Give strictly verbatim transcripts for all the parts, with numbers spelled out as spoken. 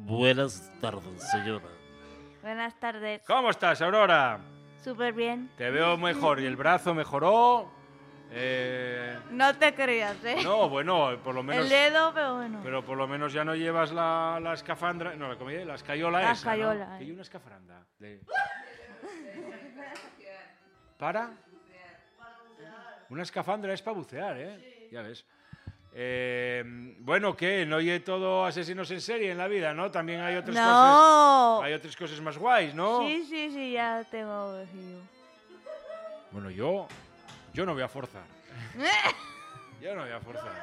Buenas tardes, señora. Buenas tardes. ¿Cómo estás, Aurora? Súper bien. Te veo mejor. ¿Y el brazo mejoró? Eh... No te creas, ¿eh? No, bueno, por lo menos... El dedo, pero bueno. Pero por lo menos ya no llevas la, la escafandra... No, ¿cómo es? La escayola La esa, escayola, ¿no? eh. ¿Y una escafranda? De... ¿Para? Una escafandra es para bucear, ¿eh? Ya ves. Eh, bueno, ¿qué? No hay todo asesinos en serie en la vida, ¿no? También hay otras No. cosas... Hay otras cosas más guays, ¿no? Sí, sí, sí, ya tengo elegido. Bueno, yo... Yo no voy a forzar. Yo no voy a forzar.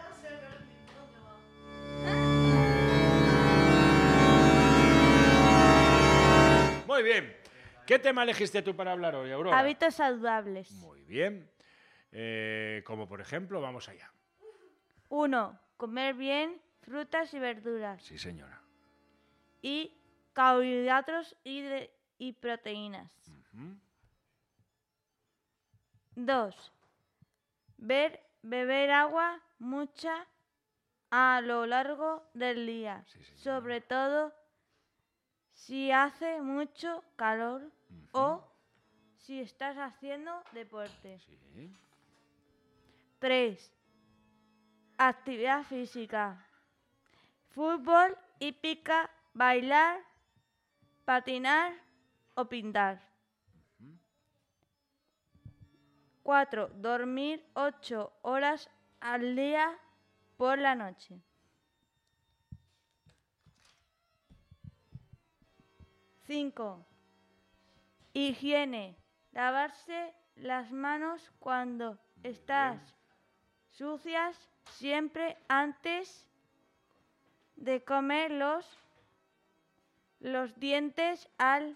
Muy bien. ¿Qué tema elegiste tú para hablar hoy, Aurora? Hábitos saludables. Muy bien. Eh, como por ejemplo, vamos allá. Uno, comer bien frutas y verduras. Sí, señora. Y carbohidratos y, de- y proteínas. Ujú. Dos, ver, beber agua mucha a lo largo del día. Sí, señora. Sobre todo si hace mucho calor o si estás haciendo deporte. Sí. Tres, actividad física. Fútbol, hípica, bailar, patinar o pintar. Cuatro, dormir ocho horas al día por la noche. Cinco, higiene. Lavarse las manos cuando estás sucias siempre antes de comer los, los dientes al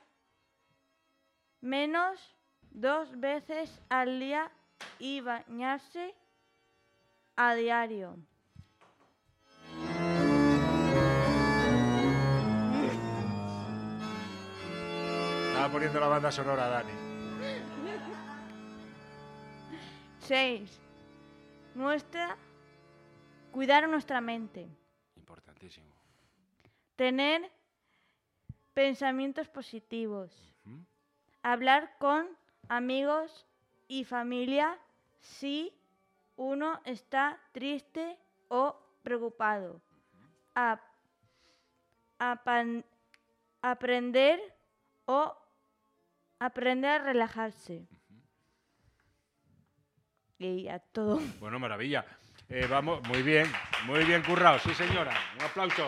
menos dos veces al día y bañarse a diario. Estaba poniendo la banda sonora, Dani. Seis, nuestra, cuidar nuestra mente. Importantísimo. Tener pensamientos positivos. Ujú. Hablar con amigos y familia si uno está triste o preocupado. A- apan- aprender o aprender a relajarse. Y a todo. Bueno, maravilla. Eh, vamos, muy bien, muy bien currado. Sí, señora. Un aplauso.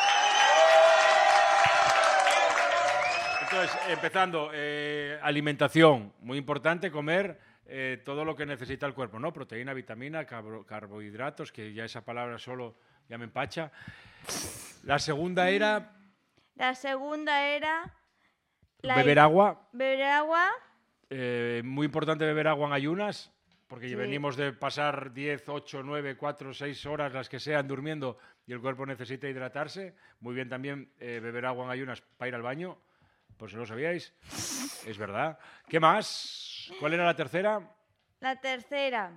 Entonces, empezando, eh, alimentación, muy importante, comer eh, todo lo que necesita el cuerpo, ¿no? Proteína, vitamina, carbo- carbohidratos, que ya esa palabra solo ya me empacha. La segunda era La segunda era la beber agua. beber agua. Eh, muy importante beber agua en ayunas, porque Sí. venimos de pasar diez, ocho, nueve, cuatro, seis horas, las que sean, durmiendo, y el cuerpo necesita hidratarse. Muy bien también eh, beber agua en ayunas para ir al baño, por si no lo sabíais. Es verdad. ¿Qué más? ¿Cuál era la tercera? La tercera,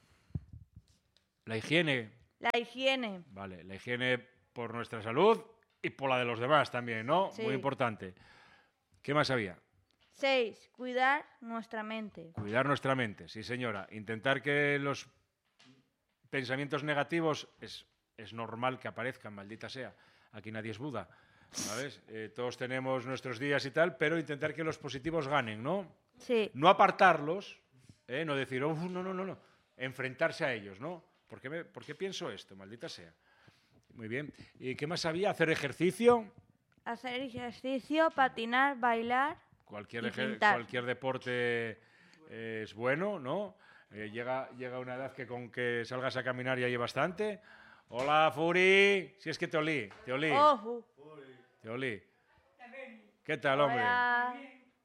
La higiene. la higiene. Vale, la higiene por nuestra salud y por la de los demás también, ¿no? Sí. Muy importante. ¿Qué más había? Seis, cuidar nuestra mente. Cuidar nuestra mente, sí señora. Intentar que los pensamientos negativos es, es normal que aparezcan, maldita sea. Aquí nadie es Buda, ¿sabes? Eh, todos tenemos nuestros días y tal, pero intentar que los positivos ganen, ¿no? Sí. No apartarlos, ¿eh? No decir, "Uf, no, no, no, no". Enfrentarse a ellos, ¿no? ¿Por qué, me- por qué pienso esto, maldita sea? Muy bien. ¿Y qué más había? Hacer ejercicio. Hacer ejercicio, patinar, bailar. Cualquier, Y ejer- pintar. cualquier deporte eh, es bueno, ¿no? Eh, llega, llega una edad que con que salgas a caminar ya hay bastante. Hola, Furi. Si es que te olí, te olí, Ojo. te olí. ¿Qué tal, hombre? Hola.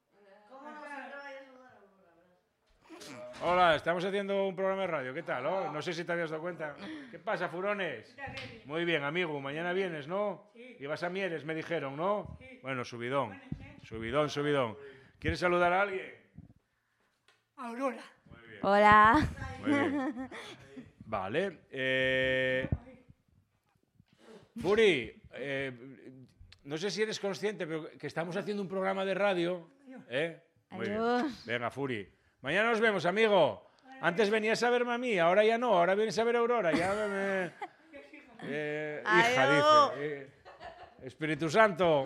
Hola, estamos haciendo un programa de radio. ¿Qué tal? Oh, no sé si te habías dado cuenta. ¿Qué pasa, furones? Muy bien, amigo. Mañana vienes, ¿no? Y vas a Mieres, me dijeron, ¿no? Bueno, subidón. Subidón, subidón. ¿Quieres saludar a alguien? Aurora. Hola. Muy bien. Vale. Eh... Furi, eh, no sé si eres consciente, pero que estamos haciendo un programa de radio. ¿Eh? Muy bien. Adiós. Venga, Furi. Mañana nos vemos, amigo. Antes venías a verme a mí, ahora ya no. Ahora vienes a ver a Aurora. Ya me... eh, hija, Adiós. dice. Eh, Espíritu Santo.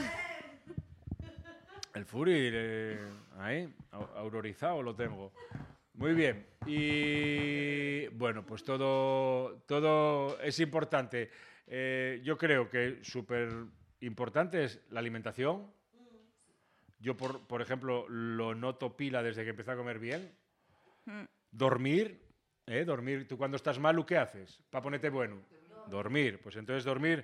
El Furi, eh, ahí, au- aurorizado lo tengo. Muy bien. Y bueno, pues todo, todo es importante. Eh, yo creo que súper importante es la alimentación. Yo, por, por ejemplo, lo noto pila desde que empecé a comer bien. Dormir, ¿eh? Dormir. Tú cuando estás malo, ¿qué haces? Para ponerte bueno. Dormir. Pues entonces dormir...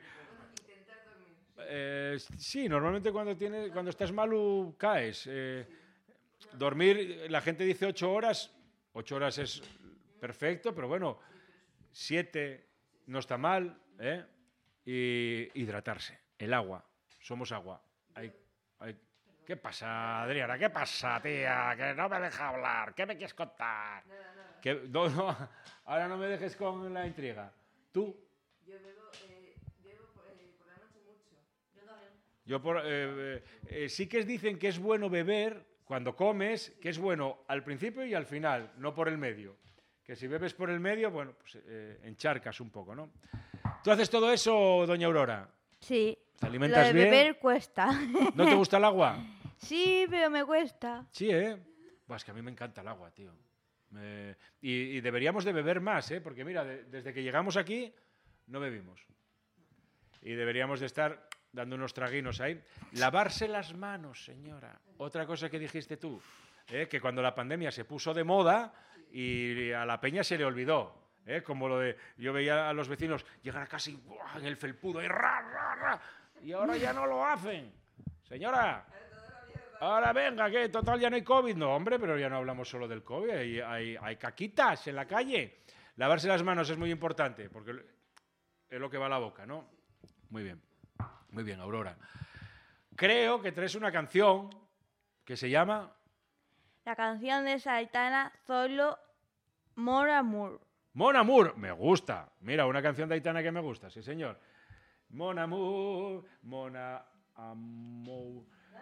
Eh, sí, normalmente cuando, tienes, cuando estás malo caes. Eh, dormir, la gente dice ocho horas. Ocho horas es perfecto, pero bueno, siete no está mal. ¿eh? Y hidratarse. El agua. Somos agua. Hay, hay... ¿Qué pasa, Adriana? ¿Qué pasa, tía? Que no me deja hablar. ¿Qué me quieres contar? Nada, nada. ¿Qué? No, no, ahora no me dejes con la intriga. ¿Tú? Yo bebo, eh, bebo por, eh, por la noche mucho. Yo también. Yo por, eh, eh, sí que dicen que es bueno beber cuando comes, que es bueno al principio y al final, no por el medio. Que si bebes por el medio, bueno, pues eh, encharcas un poco, ¿no? ¿Tú haces todo eso, doña Aurora? Sí. ¿Te Lo alimentas de bien? beber cuesta. ¿No te gusta el agua? Sí, pero me cuesta. Sí, ¿eh? Buah, es que a mí me encanta el agua, tío. Me- Y, y deberíamos de beber más, ¿eh? Porque mira, de- desde que llegamos aquí no bebimos. Y deberíamos de estar dando unos traguinos ahí. Lavarse las manos, señora. Otra cosa que dijiste tú, ¿eh? Que cuando la pandemia se puso de moda y a la peña se le olvidó. ¿eh? Como lo de... Yo veía a los vecinos llegar a casa y ¡buah! En el felpudo y ra, ra, ra. Y ahora ya no lo hacen. Señora, ahora venga, que total ya no hay COVID. No, hombre, pero ya no hablamos solo del COVID. Hay, hay, hay caquitas en la calle. Lavarse las manos es muy importante, porque es lo que va a la boca, ¿no? Muy bien, muy bien, Aurora. Creo que traes una canción que se llama La canción de Saitana, Solo More Amour. Mon Amour. Me gusta. Mira, una canción de Aitana que me gusta, sí, señor. Mon Amour, Mon Amour.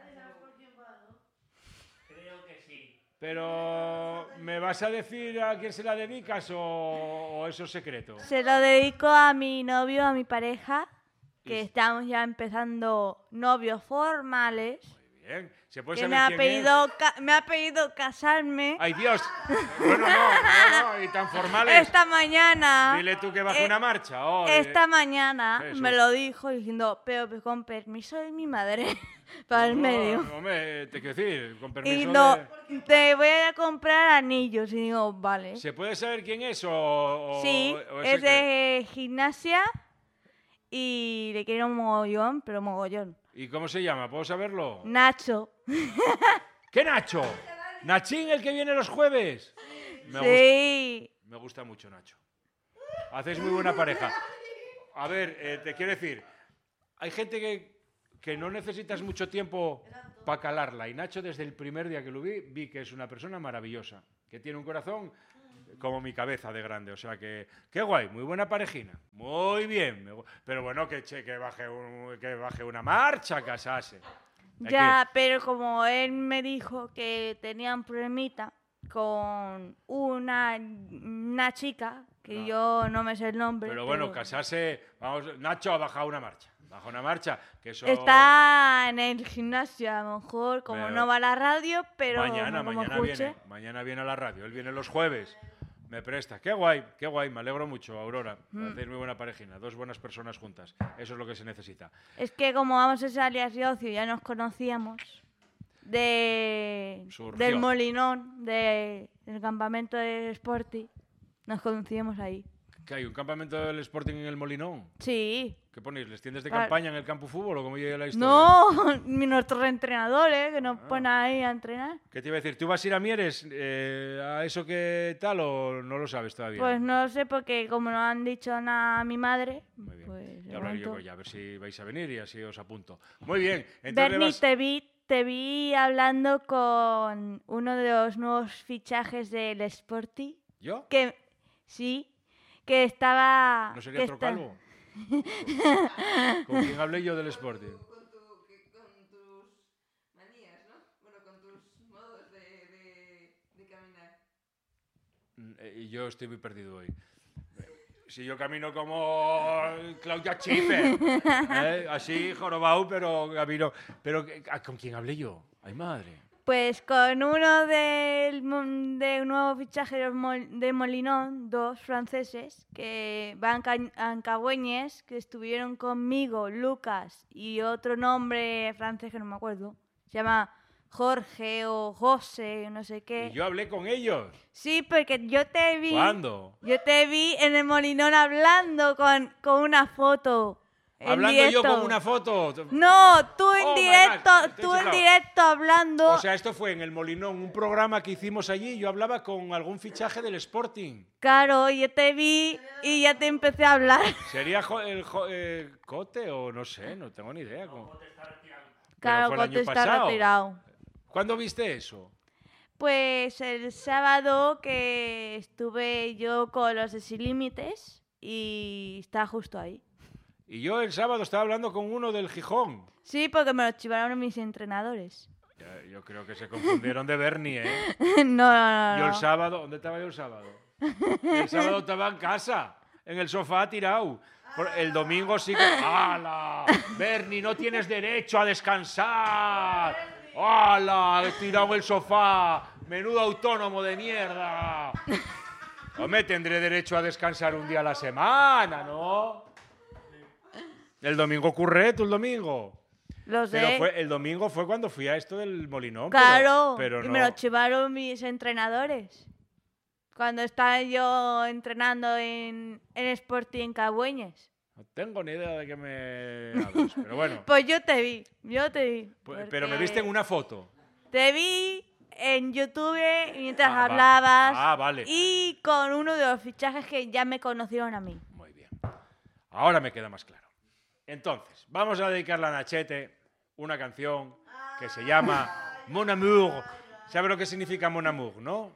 Creo que sí. Pero, ¿me vas a decir a quién se la dedicas o, o eso es secreto? Se lo dedico a mi novio, a mi pareja, que Y- estamos ya empezando novios formales. Muy bien. ¿Se puede Que saber me ha, quién pedido ca- me ha pedido casarme es? ¡Ay, Dios! Bueno, no, no, no, y tan formales. esta mañana. Dile tú que baje eh, una marcha. oh, eh. Esta mañana Jesús. me lo dijo diciendo, pero pues, con permiso de mi madre, para el No, medio. no, hombre, te quiero decir, con Y permiso no, de... te voy a comprar anillos. Y digo, vale. ¿Se puede saber quién es o, o- Sí, o es secreto? de gimnasia y le quiero un mogollón, pero mogollón. ¿Y cómo se llama? ¿Puedo saberlo? Nacho. ¿Qué Nacho? ¿Nachín, el que viene los jueves? Me, Sí. gusta, me gusta mucho Nacho. Hacéis muy buena pareja. A ver, eh, te quiero decir, hay gente que, que no necesitas mucho tiempo para calarla. Y Nacho, desde el primer día que lo vi, vi que es una persona maravillosa, que tiene un corazón como mi cabeza de grande. O sea que, qué guay, muy buena parejina. Muy bien. me gu- Pero bueno, que, che, que, baje, un- que baje una marcha a casarse. Hay Ya, pero como él me dijo que tenía un problemita con una, una chica, que No. yo no me sé el nombre. Pero bueno, casarse, vamos, Nacho ha bajado una marcha, baja una marcha, que eso Está en el gimnasio, a lo mejor, como Me- no va a la radio, pero mañana, como mañana escuche. viene, mañana viene a la radio, él viene los jueves, me presta, qué guay, qué guay, me alegro mucho, Aurora, Mm. hacéis muy buena parejina, dos buenas personas juntas, eso es lo que se necesita. Es que como vamos a salir de ocio, ya nos conocíamos de Surgió. del Molinón, de, del campamento de Sporting. Nos conocíamos ahí. ¿Qué hay, un campamento del Sporting en el Molinón? Sí. ¿Qué ponéis, les tiendes de Ah. campaña en el campo fútbol o cómo llega la historia? No, nuestros entrenadores que nos Ah. ponen ahí a entrenar. ¿Qué te iba a decir? ¿Tú vas a ir a Mieres eh, a eso que tal o no lo sabes todavía? Pues no lo sé porque como no han dicho nada a mi madre, Muy bien. pues de Ya hablaré yo momento- con ella, a ver si vais a venir y así os apunto. Muy bien. Entonces le Bernie, vas- te vi, te vi hablando con uno de los nuevos fichajes del Sporting, ¿Yo? que sí, que estaba... ¿No sería que otro está- calvo? ¿Con quién hablé yo del Sporting? Y yo estoy muy perdido hoy. Si yo camino como Claudia Schiffer, ¿eh? Así jorobado, pero camino... Pero ¿con quién hablé yo? ¡Ay, madre! Pues con uno del mon- de un nuevo fichaje de, los Mol- de Molinón, dos franceses, que van ca- a Cagüeñes, que estuvieron conmigo, Lucas, y otro nombre francés que no me acuerdo. Se llama Jorge o José, no sé qué. Y yo hablé con ellos. Sí, porque yo te vi... ¿Cuándo? Yo te vi en el Molinón hablando con, con una foto. en Hablando yo directo. con una foto. No, tú en Oh, my directo, God, estoy tú en chiflado. directo hablando. O sea, esto fue en el Molinón, un programa que hicimos allí y yo hablaba con algún fichaje del Sporting. Claro, yo te vi y ya te empecé a hablar. ¿Sería jo- el jo- eh, Cote o no sé? No tengo ni idea. ¿Cómo? Claro, fue el Cote año está pasado. retirado. ¿Cuándo viste eso? Pues el sábado que estuve yo con los de Sin Límites y está justo ahí. Y yo el sábado estaba hablando con uno del Gijón. Sí, porque me lo chivaron mis entrenadores. Ya, yo creo que se confundieron de Bernie, ¿eh? no, no, no. Yo el no. sábado, ¿dónde estaba yo el sábado? El sábado estaba en casa, en el sofá tirado. Por- El domingo sí que... ¡Hala! Bernie, no tienes derecho a descansar. ¡Hala! He tirado en el sofá. Menudo autónomo de mierda. Hombre, tendré derecho a descansar un día a la semana, ¿no? El domingo ocurre, tú el domingo. Lo sé. Pero fue, el domingo fue cuando fui a esto del Molinón. pero- Claro, pero, y no. me lo chivaron mis entrenadores. Cuando estaba yo entrenando en, en Sporting Cagüeñes. No tengo ni idea de qué me hablas, pero bueno. Pues yo te vi, yo te vi. Pues- pero me porque viste en una foto. Te vi en YouTube mientras Ah, va- hablabas. ah, vale. Y con uno de los fichajes que ya me conocieron a mí. Muy bien. Ahora me queda más claro. Entonces, vamos a dedicarle a Nachete una canción que se llama Mon Amour. ¿Sabe lo que significa Mon Amour, no?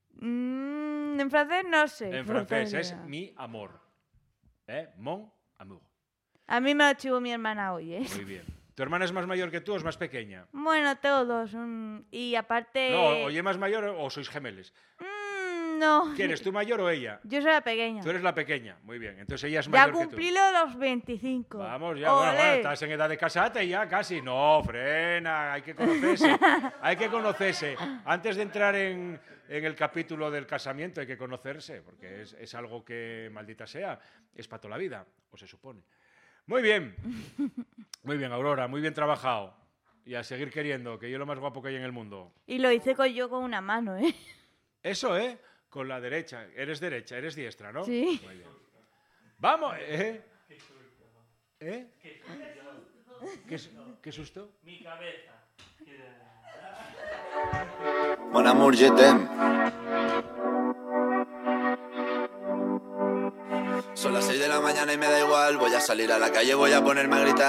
Mm, en francés no sé. En francés es no. mi amor. ¿Eh? Mon Amour. A mí me lo chivó mi hermana hoy, ¿eh? Muy bien. ¿Tu hermana es más mayor que tú o es más pequeña? Bueno, tengo dos. un- Y aparte... No, oye, más mayor o sois gemeles. Mm, no. ¿Quién eres, tú mayor o ella? Yo soy la pequeña. Tú eres la pequeña. Muy bien. Entonces ella es Ya mayor que tú. cumplí los veinticinco. Vamos, ya, bueno, bueno, ¡Ole! estás en edad de casarte ya casi. No, frena, hay que conocerse. Hay que conocerse. Antes de entrar en, en el capítulo del casamiento hay que conocerse, porque es, es algo que, maldita sea, es para toda la vida, o se supone. Muy bien. Muy bien, Aurora, muy bien trabajado. Y a seguir queriendo, que yo lo más guapo que hay en el mundo. Y lo hice con yo con una mano, ¿eh? Eso, ¿eh? Con la derecha. Eres derecha, eres diestra, ¿no? Sí. Muy bien. Vamos, ¿eh? ¿Eh? ¿Qué, su- qué susto? Mi cabeza. Mon amour, je t'aime. Son las seis de la mañana y me da igual. Voy a salir a la calle, voy a ponerme a gritar.